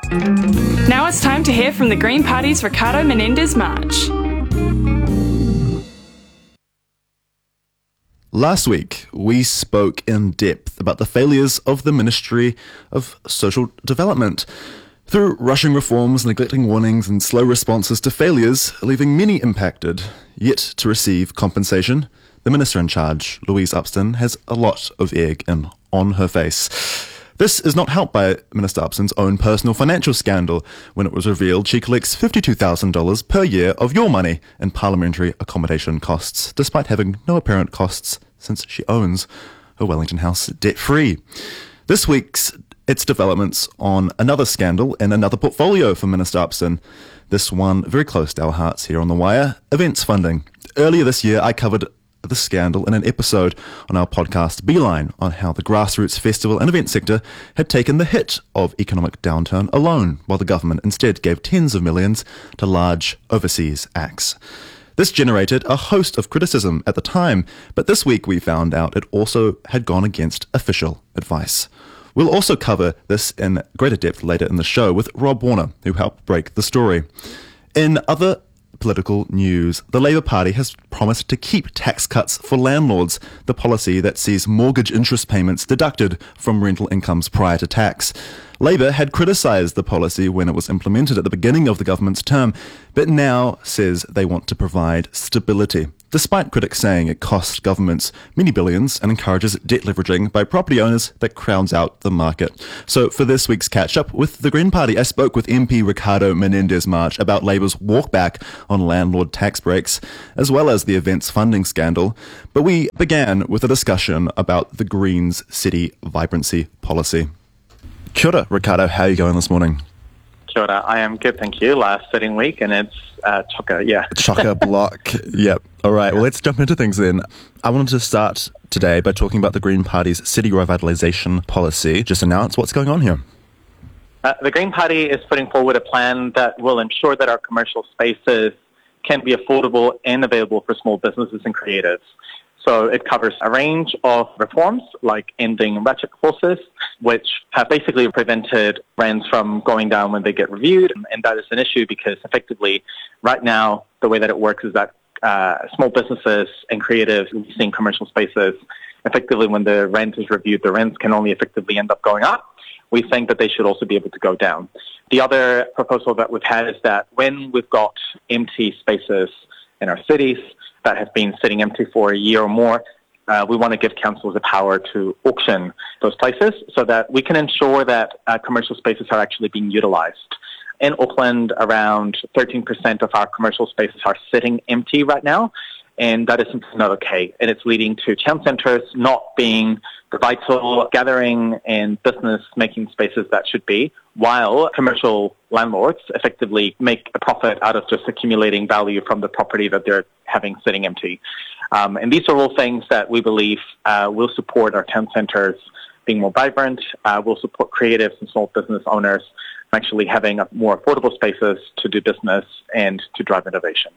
Now it's time to hear from the Green Party's Ricardo Menendez-March. Last week, we spoke in depth about the failures of the Ministry of Social Development. Through rushing reforms, neglecting warnings and slow responses to failures, leaving many impacted, yet to receive compensation, the Minister in charge, Louise Upston, has a lot of egg on her face. This is not helped by Minister Upston's own personal financial scandal when it was revealed she collects $52,000 per year of your money in parliamentary accommodation costs, despite having no apparent costs since she owns her Wellington house debt-free. This week's It's developments on another scandal in another portfolio for Minister Upston. This one very close to our hearts here on The Wire, events funding. Earlier this year, I covered the scandal in an episode on our podcast Beeline on how the grassroots festival and event sector had taken the hit of economic downturn alone, while the government instead gave tens of millions to large overseas acts. This generated a host of criticism at the time, but this week we found out it also had gone against official advice. We'll also cover this in greater depth later in the show with Rob Warner, who helped break the story. In other political news, the Labour Party has promised to keep tax cuts for landlords, the policy that sees mortgage interest payments deducted from rental incomes prior to tax. Labour had criticised the policy when it was implemented at the beginning of the government's term, but now says they want to provide stability, despite critics saying it costs governments many billions and encourages debt leveraging by property owners that crowds out the market. So for this week's catch-up with the Green Party, I spoke with MP Ricardo Menendez-March about Labour's walkback on landlord tax breaks, as well as the events funding scandal. But we began with a discussion about the Greens city vibrancy policy. Kia ora, Ricardo. How are you going this morning? Kia ora. I am good, thank you. Last sitting week, and it's chocker, yeah. Chocker block, yep. All right, well, let's jump into things then. I wanted to start today by talking about the Green Party's city revitalisation policy. Just announce what's going on here. The Green Party is putting forward a plan that will ensure that our commercial spaces can be affordable and available for small businesses and creatives. So it covers a range of reforms, like ending ratchet clauses, which have basically prevented rents from going down when they get reviewed. And that is an issue because effectively, right now, the way that it works is that small businesses and creatives leasing commercial spaces, effectively when the rent is reviewed, the rents can only effectively end up going up. We think that they should also be able to go down. The other proposal that we've had is that when we've got empty spaces in our cities that have been sitting empty for a year or more, we want to give councils the power to auction those places so that we can ensure that commercial spaces are actually being utilised. In Auckland, around 13% of our commercial spaces are sitting empty right now, and that is simply not okay. And it's leading to town centres not being the vital gathering and business-making spaces that should be, while commercial landlords effectively make a profit out of just accumulating value from the property that they're having sitting empty. And these are all things that we believe will support our town centres being more vibrant, will support creatives and small business owners actually having more affordable spaces to do business and to drive innovation.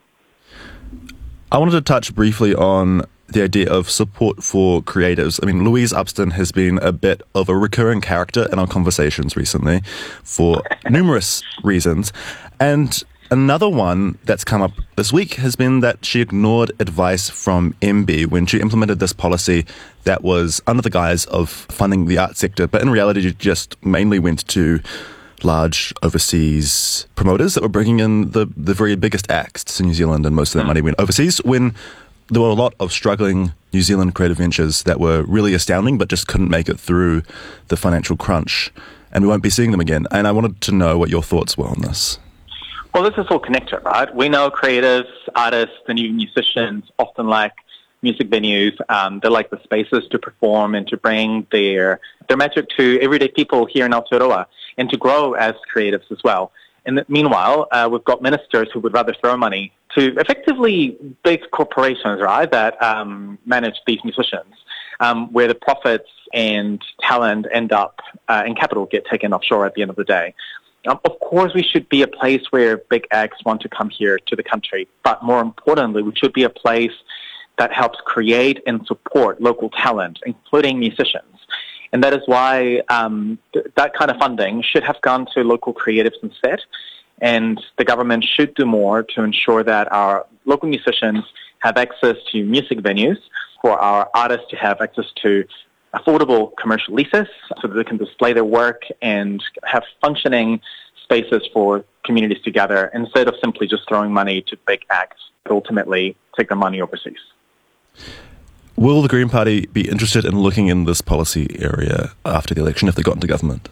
I wanted to touch briefly on the idea of support for creatives. I mean, Louise Upston has been a bit of a recurring character in our conversations recently for numerous reasons. And another one that's come up this week has been that she ignored advice from MB when she implemented this policy that was under the guise of funding the arts sector, but in reality it just mainly went to large overseas promoters that were bringing in the very biggest acts to New Zealand, and most of that money went overseas when there were a lot of struggling New Zealand creative ventures that were really astounding but just couldn't make it through the financial crunch, and we won't be seeing them again. And I wanted to know what your thoughts were on this. Well, this is all connected, right? We know creatives, artists, and even musicians often lack music venues. They like the spaces to perform and to bring their magic to everyday people here in Aotearoa and to grow as creatives as well. And meanwhile, we've got ministers who would rather throw money to effectively big corporations, right, that manage these musicians, where the profits and talent end up and capital get taken offshore at the end of the day. Of course, we should be a place where big acts want to come here to the country, but more importantly, we should be a place that helps create and support local talent, including musicians. And that is why that kind of funding should have gone to local creatives instead. And the government should do more to ensure that our local musicians have access to music venues, for our artists to have access to affordable commercial leases so that they can display their work and have functioning spaces for communities to gather instead of simply just throwing money to big acts that ultimately take the money overseas. Will the Green Party be interested in looking in this policy area after the election if they got into government?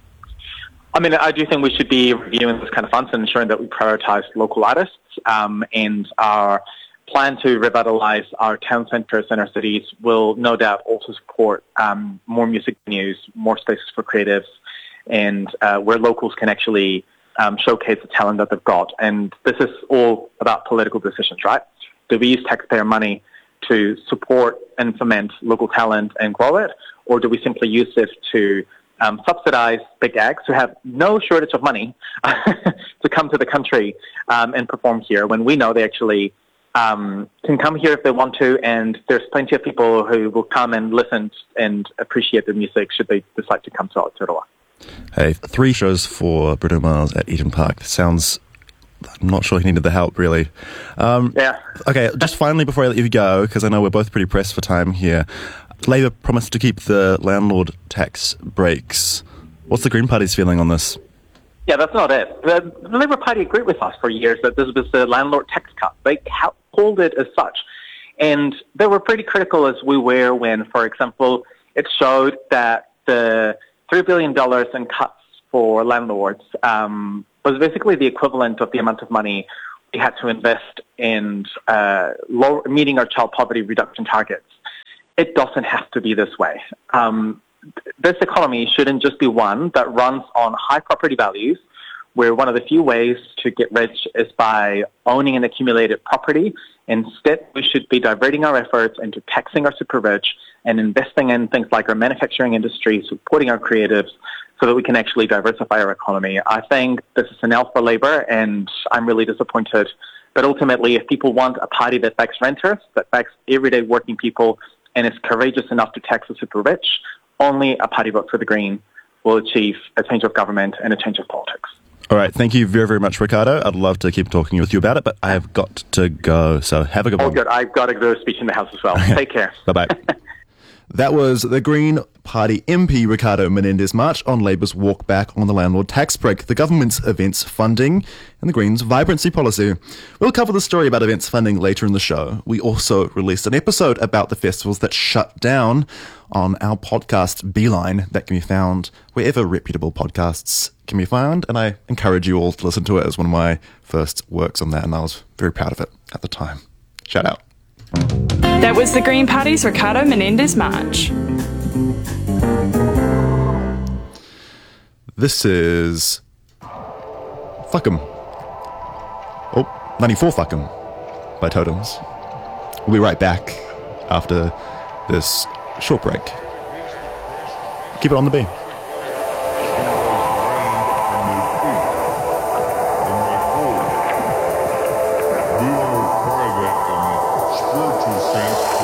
I mean, I do think we should be reviewing this kind of funds and ensuring that we prioritise local artists, and our plan to revitalise our town centres and our cities will no doubt also support more music venues, more spaces for creatives, and where locals can actually showcase the talent that they've got. And this is all about political decisions, right? Do we use taxpayer money to support and foment local talent and grow it, or do we simply use this to subsidize big acts who have no shortage of money to come to the country and perform here when we know they actually can come here if they want to, and there's plenty of people who will come and listen and appreciate the music should they decide to come to Aotearoa. Hey, 3 shows for Bruno Mars at Eden Park. Sounds... I'm not sure he needed the help, really. Yeah. Okay, just finally, before I let you go, because I know we're both pretty pressed for time here, Labour promised to keep the landlord tax breaks. What's the Green Party's feeling on this? Yeah, that's not it. The Labour Party agreed with us for years that this was the landlord tax cut. They called it as such. And they were pretty critical as we were when, for example, it showed that the $3 billion in cuts for landlords was basically the equivalent of the amount of money we had to invest in meeting our child poverty reduction targets. It doesn't have to be this way. This economy shouldn't just be one that runs on high property values, where one of the few ways to get rich is by owning an accumulated property. Instead, we should be diverting our efforts into taxing our super rich and investing in things like our manufacturing industry, supporting our creatives, so that we can actually diversify our economy. I think this is an L for Labour, and I'm really disappointed. But ultimately, if people want a party that backs renters, that backs everyday working people, and is courageous enough to tax the super rich, only a party vote for the Green will achieve a change of government and a change of politics. All right, thank you very, very much, Ricardo. I'd love to keep talking with you about it, but I have got to go, so have a good one. Oh, good. I've got to do a speech in the House as well. Take care. Bye-bye. That was the Green Party MP Ricardo Menendez-March on Labour's walk back on the landlord tax break, the government's events funding, and the Greens' vibrancy policy. We'll cover the story about events funding later in the show. We also released an episode about the festivals that shut down on our podcast Beeline that can be found wherever reputable podcasts can be found, and I encourage you all to listen to it as one of my first works on that, and I was very proud of it at the time. Shout out. That was the Green Party's Ricardo Menendez-March. This is Fuck 'em. Oh, 94 Fuck 'em by Totems. We'll be right back after this short break. Keep it on the beat.